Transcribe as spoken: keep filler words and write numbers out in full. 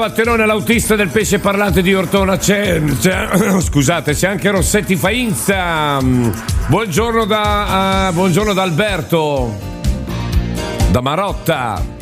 Vatterone, l'autista del pesce parlante di Ortona. C'è, c'è scusate, c'è anche Rossetti Fainza. Buongiorno da uh, buongiorno da Alberto da Marotta.